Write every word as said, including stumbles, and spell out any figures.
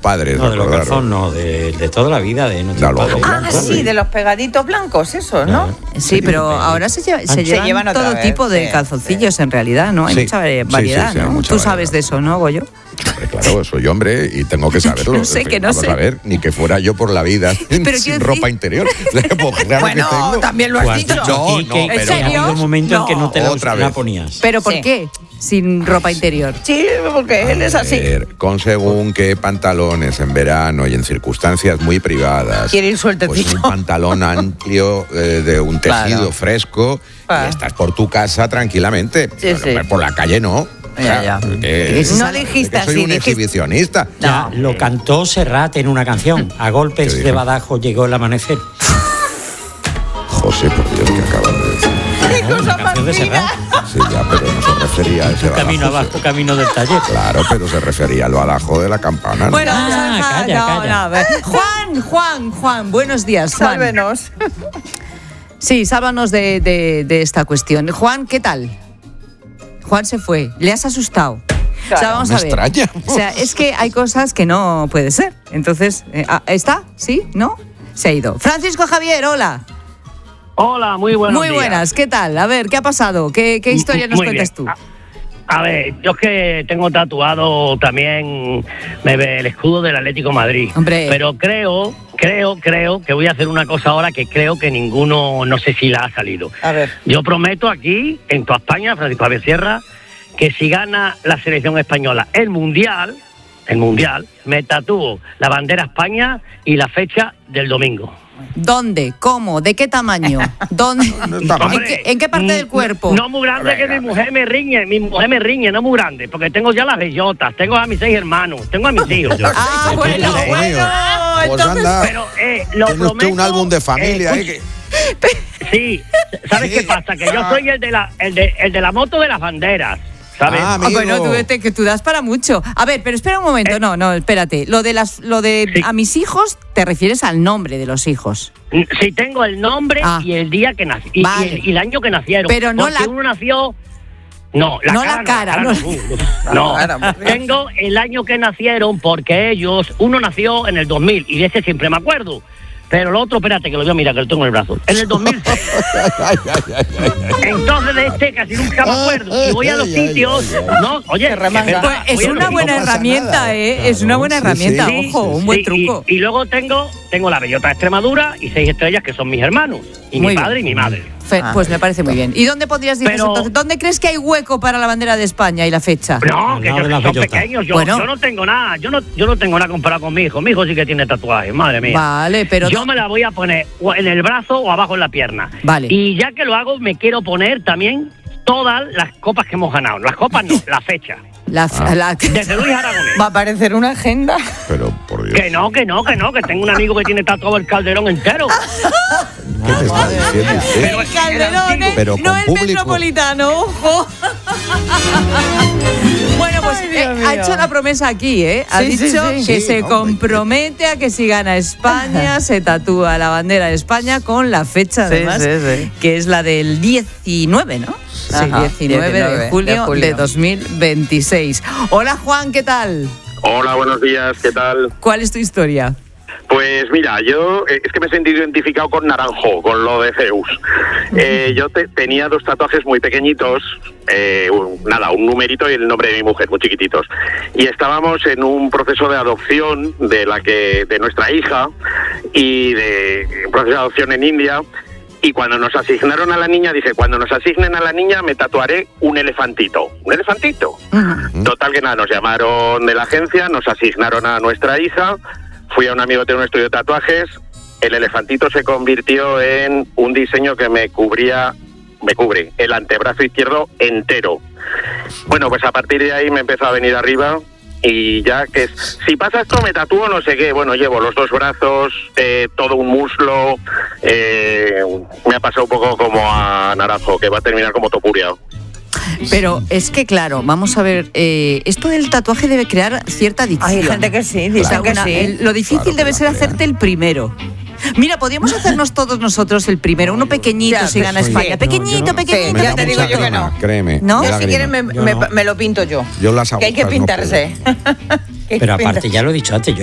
padres. No, de los calzones, no, de, de toda la vida de nuestros padres. Ah, blanco, sí, sí. de los pegaditos blancos, esos, ¿no? Sí, Sí, pero sí. ahora se, lleva, se, Se llevan, llevan otra todo vez, tipo de sí, calzoncillos en realidad, ¿no? Hay Sí, mucha sí, variedad, sí, sí, hay ¿no? mucha Tú variedad. sabes de eso, ¿no, Goyo? Hombre, claro, soy hombre y tengo que saberlo. No sé, En fin, que no vamos sé. a ver, ni que fuera yo por la vida sin, Pero sin quiero ropa decir- interior. Pues claro Bueno, que tengo. también lo has Tú has dicho. dicho No, aquí no, que, pero- que ha habido un momento en que no te la, Otra la vez. ponías. ¿Pero por Sí. qué? Sin ropa interior. Sí, porque él es así. A ver, con según qué pantalones en verano y en circunstancias muy privadas. Quiere ir Pues sueltecito. un pantalón amplio eh, de un tejido Claro. fresco Ah. y estás por tu casa tranquilamente. Sí, Pero, sí. hombre, por la calle no. Ya, ya. que- No que dijiste soy así, un dijiste- exhibicionista. Ya, No. lo cantó Serrat en una canción. A ¿Qué golpes dijo? de badajo llegó el amanecer. José, por Dios, que acabas de decir. ¡Qué cosa Una más canción de Serrat. fina! Sí, ya, pero no se refería a ese Camino badajo. abajo, camino del taller. Claro, pero se refería al badajo de la campana. ¿no? Bueno, Ah, deja- calla, no, calla. no, a ver. Juan, Juan, Juan, buenos días, Juan. Sálvenos. Sí, sálvanos de, de, de esta cuestión. Juan, ¿qué tal? Juan se fue. ¿Le has asustado? O sea, Claro. vamos Me a ver. extraña. O sea, es que hay cosas que no puede ser. Entonces, eh, ah, ¿está? ¿Sí? ¿No? Se ha ido. Francisco Javier, hola. Hola, muy buenos Muy días. buenas, ¿qué tal? A ver, ¿qué ha pasado? ¿Qué, qué historia nos Muy cuentas bien. tú? A, a ver, yo es que tengo tatuado también me ve el escudo del Atlético de Madrid. Hombre. Pero creo, creo, creo que voy a hacer una cosa ahora que creo que ninguno, no sé si la ha salido. A ver. Yo prometo aquí, en toda España, Francisco Javier Sierra, que si gana la selección española el Mundial, el Mundial, me tatúo la bandera España y la fecha del domingo. ¿Dónde? ¿Cómo? ¿De qué tamaño? ¿Dónde? No está mal. ¿En qué, en qué parte Mm, del cuerpo? No muy grande, que mi mujer me riñe, mi mujer me riñe, no muy grande, porque tengo ya las bellotas, tengo a mis seis hermanos, tengo a mis hijos. Ah, bueno, Hijo mío. bueno. Pues Entonces, anda, Pero eh, lo tiene usted prometo. un álbum de familia. eh, ¿eh? que- Sí, ¿sabes Sí. qué pasa? Que yo soy el de la, el de, el de la moto de las banderas, ¿sabes? Ah, Ah, amigo. bueno, tú, vete, que tú das para mucho. A ver, pero espera un momento. Eh. No, no, espérate. Lo de las, lo de Sí. a mis hijos, te refieres al nombre de los hijos. Sí, tengo el nombre Ah. y el día que nací y, Vale. y el, y el año que nacieron. Pero no porque la- uno nació. No, la No cara. la cara, no, no la la- cara no. La cara, por Dios. Tengo el año que nacieron porque ellos, uno nació en el dos mil y de ese siempre me acuerdo. Pero el otro, espérate, que lo voy a mirar, que lo tengo en el brazo. En el dos mil seis. Ay, ay, ay, ay, ay. Entonces de este casi nunca me acuerdo. Y voy a los Ay, ay, sitios. ay, ay. No, oye, Qué remanga. es verdad, Pues es voy a los una sitios. buena no pasa herramienta, nada. ¿eh? es una Claro, buena sí, herramienta, sí. ojo, un buen Sí, truco. Y, y luego tengo, tengo la bellota de Extremadura y seis estrellas que son mis hermanos. Y Muy mi bien. padre y mi madre. Fe- Ah. pues me parece muy bien. ¿Y dónde podrías decir Pero- entonces? ¿Dónde crees que hay hueco para la bandera de España y la fecha? No, Al que lado yo, de las son bellotas. pequeños. Yo, Bueno. yo no tengo nada. Yo no, yo no tengo nada comparado con mi hijo. Mi hijo sí que tiene tatuajes, madre mía. Vale, pero Yo no- me la voy a poner o en el brazo o abajo en la pierna. Vale. Y ya que lo hago, me quiero poner también todas las copas que hemos ganado. Las copas no, la fecha. la, Ah. la- Desde Luis Aragonés. Va a aparecer una agenda. Pero, por Dios. Que no, que no, que no, que tengo un amigo que tiene tatuado el Calderón entero. ¿Qué te está diciendo usted? Pero- El Calderón, ¿eh? Pero no con el público. Metropolitano, ojo. Bueno, pues Ay, eh, Dios ha mío. hecho la promesa aquí, ¿eh? Ha Sí, sí, dicho sí. que Sí, se hombre, compromete a que si gana España se tatúa la bandera de España con la fecha, Sí, además, sí, sí. que es la del diecinueve, ¿no? Sí, Ajá, diecinueve, diecinueve de, julio de julio. de dos mil veintiséis. Hola, Juan, ¿qué tal? Hola, buenos días, ¿qué tal? ¿Cuál es tu historia? Pues mira, yo eh, es que me he sentido identificado con Naranjo, con lo de Zeus. Eh, yo te- tenía dos tatuajes muy pequeñitos, eh, un- nada, un numerito y el nombre de mi mujer, muy chiquititos. Y estábamos en un proceso de adopción de la que de nuesra hija y de un proceso de adopción en India. Y cuando nos asignaron a la niña, dije, cuando nos asignen a la niña me tatuaré un elefantito. ¿Un elefantito? Total que nada, nos llamaron de la agencia, nos asignaron a nuestra hija, fui a un amigo que tiene un estudio de tatuajes, el elefantito se convirtió en un diseño que me cubría, me cubre el antebrazo izquierdo entero. Bueno, pues a partir de ahí me empezó a venir arriba y ya que es, si pasa esto me tatúo no sé qué, bueno, llevo los dos brazos, eh, todo un muslo, eh, me ha pasado un poco como a Naranjo, que va a terminar como Topuria. Pero es que, claro, vamos a ver, eh, esto del tatuaje debe crear cierta adicción. Hay gente que sí, dicen O sea, que una- sí. el- lo difícil Claro que debe la ser crea. hacerte el primero. Mira, podríamos hacernos todos nosotros el primero, uno pequeñito Ya, si sí, gana sí. España. No, Pequeñito, yo no- pequeñito. Sí, ya da te digo mucha yo que grima, no. Créeme. ¿No? me Yo da si quieres me, grima. Yo me- no. me lo pinto yo. Yo las Que hay que agujas no pintarse. puedo. Que hay que Pero aparte, pintar- ya lo he dicho antes, yo